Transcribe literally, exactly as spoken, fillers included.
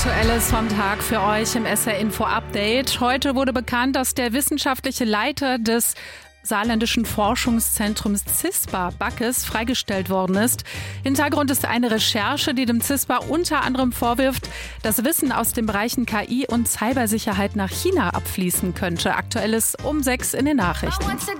Aktuelles vom Tag für euch im S R Info Update. Heute wurde bekannt, dass der wissenschaftliche Leiter des saarländischen Forschungszentrums CISPA, Backes, freigestellt worden ist. Hintergrund ist eine Recherche, die dem CISPA unter anderem vorwirft, dass Wissen aus den Bereichen K I und Cybersicherheit nach China abfließen könnte. Aktuelles um sechs in den Nachrichten.